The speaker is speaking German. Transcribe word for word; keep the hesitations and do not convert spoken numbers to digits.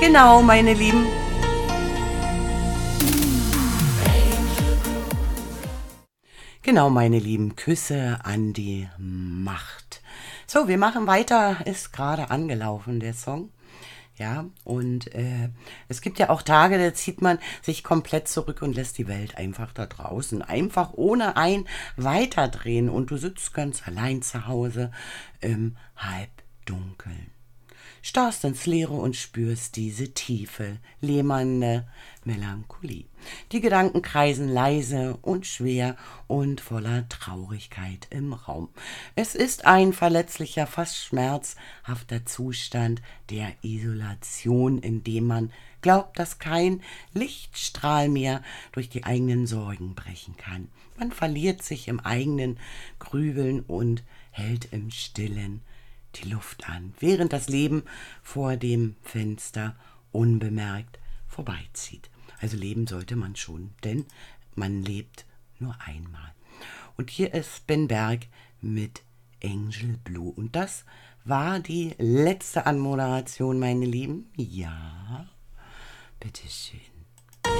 Genau, meine Lieben. Genau, meine Lieben, Küsse an die Macht. So, wir machen weiter. Ist gerade angelaufen, der Song. Ja, und äh, es gibt ja auch Tage, da zieht man sich komplett zurück und lässt die Welt einfach da draußen, einfach ohne ein weiterdrehen. Und du sitzt ganz allein zu Hause im Halbdunkeln. Starrst ins Leere und spürst diese tiefe, lähmende Melancholie. Die Gedanken kreisen leise und schwer und voller Traurigkeit im Raum. Es ist ein verletzlicher, fast schmerzhafter Zustand der Isolation, in dem man glaubt, dass kein Lichtstrahl mehr durch die eigenen Sorgen brechen kann. Man verliert sich im eigenen Grübeln und hält im Stillen die Luft an, während das Leben vor dem Fenster unbemerkt vorbeizieht. Also leben sollte man schon, denn man lebt nur einmal. Und hier ist Ben Berg mit Angel Blue. Und das war die letzte Anmoderation, meine Lieben. Ja, bitteschön.